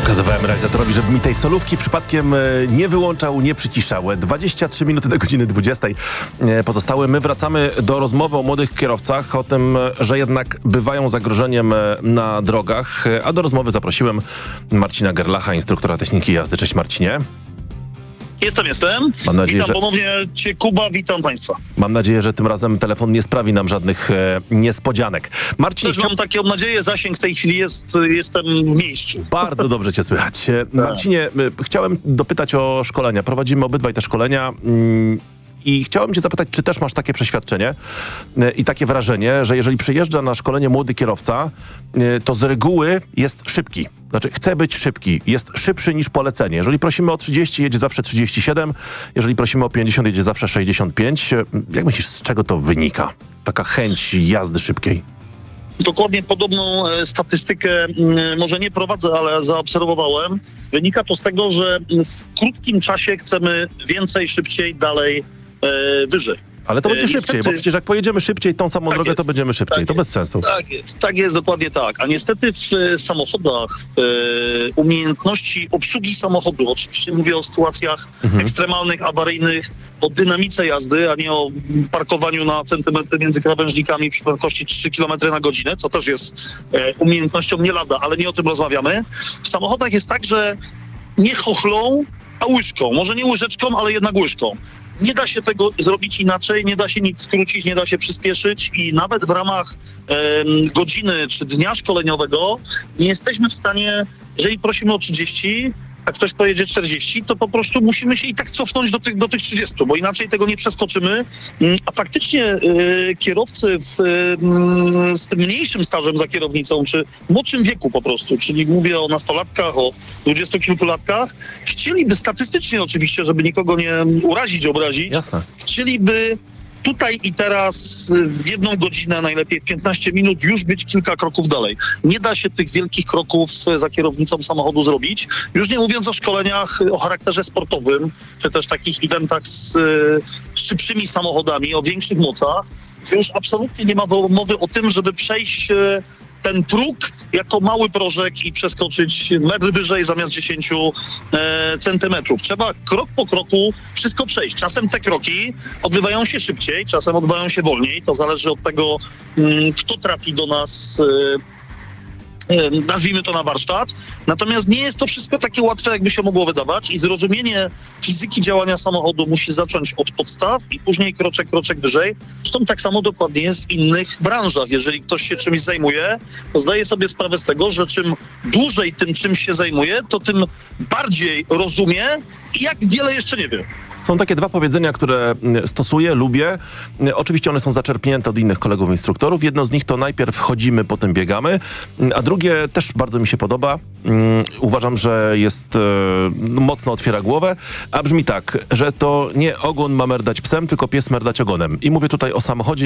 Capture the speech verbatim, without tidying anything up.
Pokazywałem realizatorowi, żeby mi tej solówki przypadkiem nie wyłączał, nie przyciszał. dwadzieścia trzy minuty do godziny dwudziestej pozostały. My wracamy do rozmowy o młodych kierowcach, o tym, że jednak bywają zagrożeniem na drogach. A do rozmowy zaprosiłem Marcina Gerlacha, instruktora techniki jazdy. Cześć Marcinie. Jestem, jestem. Mam nadzieję, witam że... ponownie Cię, Kuba, witam Państwa. Mam nadzieję, że tym razem telefon nie sprawi nam żadnych e, niespodzianek. Marcin, Też chcia... mam taką nadzieję, zasięg w tej chwili jest, jestem w miejscu. Bardzo dobrze Cię słychać. Marcinie, chciałem dopytać o szkolenia. Prowadzimy obydwaj te szkolenia. Mm, I chciałem cię zapytać, czy też masz takie przeświadczenie i takie wrażenie, że jeżeli przyjeżdża na szkolenie młody kierowca, to z reguły jest szybki. Znaczy chce być szybki, jest szybszy niż polecenie. Jeżeli prosimy o trzydzieści, jedzie zawsze trzydzieści siedem. Jeżeli prosimy o pięćdziesiąt, jedzie zawsze sześćdziesiąt pięć. Jak myślisz, z czego to wynika? Taka chęć jazdy szybkiej. Dokładnie podobną e, statystykę, m, może nie prowadzę, ale zaobserwowałem. Wynika to z tego, że w krótkim czasie chcemy więcej, szybciej, dalej, e, wyżej. Ale to będzie E, szybciej, niestety... bo przecież jak pojedziemy szybciej tą samą Tak drogę, jest. to będziemy szybciej. Tak to jest. bez sensu. Tak jest, tak jest, dokładnie tak. A niestety w e, samochodach, w e, umiejętności obsługi samochodu, oczywiście mówię o sytuacjach Mhm. ekstremalnych, awaryjnych, o dynamice jazdy, a nie o parkowaniu na centymetry między krawężnikami przy prędkości trzy kilometry na godzinę, co też jest e, umiejętnością nie lada, ale nie o tym rozmawiamy. W samochodach jest tak, że nie chochlą, a łyżką. Może nie łyżeczką, ale jednak łyżką. Nie da się tego zrobić inaczej, nie da się nic skrócić, nie da się przyspieszyć i nawet w ramach e, godziny czy dnia szkoleniowego nie jesteśmy w stanie, jeżeli prosimy o trzydzieści, a ktoś pojedzie czterdzieści, to po prostu musimy się i tak cofnąć do tych, do tych trzydziestu, bo inaczej tego nie przeskoczymy. A faktycznie e, kierowcy w, e, z tym mniejszym stażem za kierownicą, czy w młodszym wieku po prostu, czyli mówię o nastolatkach, o dwudziestokilkulatkach, chcieliby statystycznie oczywiście, żeby nikogo nie urazić, obrazić, Jasne. chcieliby tutaj i teraz w jedną godzinę, najlepiej w piętnaście minut już być kilka kroków dalej. Nie da się tych wielkich kroków za kierownicą samochodu zrobić. Już nie mówiąc o szkoleniach o charakterze sportowym, czy też takich eventach z y, szybszymi samochodami, o większych mocach. Już absolutnie nie ma mowy o tym, żeby przejść y, ten próg jako mały prożek i przeskoczyć metr wyżej zamiast dziesięciu e, centymetrów. Trzeba krok po kroku wszystko przejść. Czasem te kroki odbywają się szybciej, czasem odbywają się wolniej. To zależy od tego, m, kto trafi do nas, e, e, nazwijmy to na warsztat. Natomiast nie jest to wszystko takie łatwe, jakby się mogło wydawać i zrozumienie fizyki działania samochodu musi zacząć od podstaw i później kroczek, kroczek wyżej. Zresztą tak samo dokładnie jest w innych branżach. Jeżeli ktoś się czymś zajmuje, to zdaje sobie sprawę z tego, że czym dłużej tym czymś się zajmuje, to tym bardziej rozumie i jak wiele jeszcze nie wie. Są takie dwa powiedzenia, które stosuję, lubię. Oczywiście one są zaczerpnięte od innych kolegów instruktorów. Jedno z nich to najpierw chodzimy, potem biegamy, a drugie też bardzo mi się podoba. Uważam, że jest mocno otwiera głowę, a brzmi tak, że to nie ogon ma merdać psem, tylko pies merdać ogonem. I mówię tutaj o samochodzie.